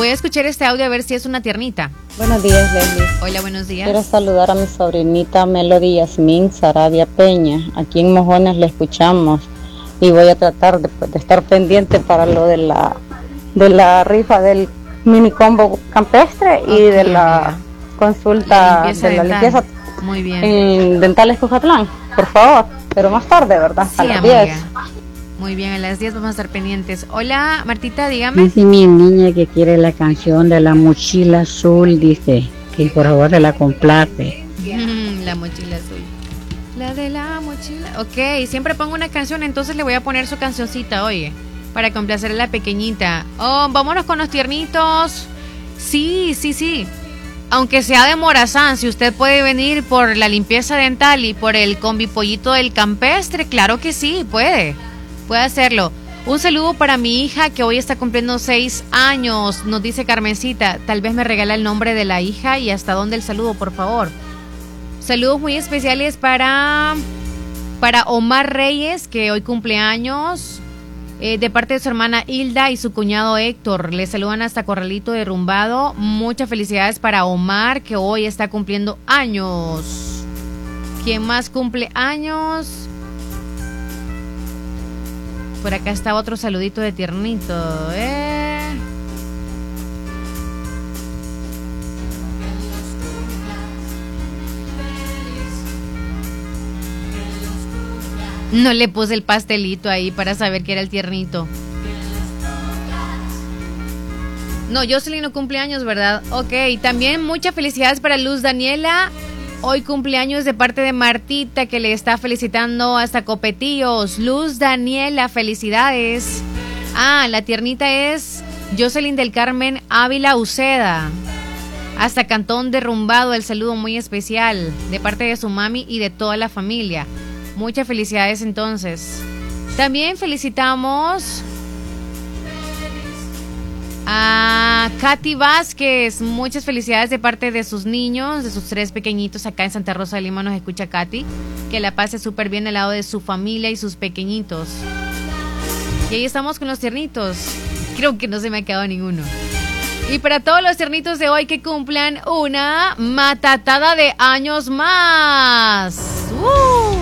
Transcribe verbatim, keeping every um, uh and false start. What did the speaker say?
Voy a escuchar este audio a ver si es una tiernita. Buenos días, Leslie. Hola, buenos días. Quiero saludar a mi sobrinita Melody Yasmín Sarabia Peña. Aquí en Mojones la escuchamos y voy a tratar de, de estar pendiente para lo de la de la rifa del mini combo campestre y okay, de la consulta la de la limpieza. Muy bien. En Dentales Cujatlán, por favor, pero más tarde, ¿verdad? Sí, a las amiga. diez. Muy bien, a las diez vamos a estar pendientes. Hola, Martita, dígame. Dice mi niña que quiere la canción de la mochila azul, dice, que por favor se la complace. La mochila azul. La de la mochila. Ok, siempre pongo una canción, entonces le voy a poner su cancioncita, oye, para complacer a la pequeñita. Oh, vámonos con los tiernitos. Sí, sí, sí. Aunque sea de Morazán, si usted puede venir por la limpieza dental y por el combipollito del campestre, claro que sí, puede. Puede hacerlo. Un saludo para mi hija que hoy está cumpliendo seis años, nos dice Carmencita. Tal vez me regala el nombre de la hija y hasta dónde el saludo, por favor. Saludos muy especiales para, para Omar Reyes, que hoy cumple años, eh, de parte de su hermana Hilda y su cuñado Héctor. Le saludan hasta Corralito Derrumbado. Muchas felicidades para Omar, que hoy está cumpliendo años. ¿Quién más cumple años? Por acá está otro saludito de tiernito, ¿eh? No le puse el pastelito ahí para saber que era el tiernito. No, Jocelyn no cumpleaños, ¿verdad? Ok, también muchas felicidades para Luz Daniela. Hoy cumpleaños de parte de Martita, que le está felicitando hasta Copetillos. Luz Daniela, felicidades. Ah, la tiernita es Jocelyn del Carmen Ávila Uceda. Hasta Cantón Derrumbado, el saludo muy especial de parte de su mami y de toda la familia. Muchas felicidades entonces. También felicitamos a Katy Vázquez, muchas felicidades de parte de sus niños, de sus tres pequeñitos acá en Santa Rosa de Lima. Nos escucha Katy, que la pase súper bien al lado de su familia y sus pequeñitos. Y ahí estamos con los tiernitos. Creo que no se me ha quedado ninguno. Y para todos los tiernitos de hoy que cumplan una matatada de años más. ¡Uh!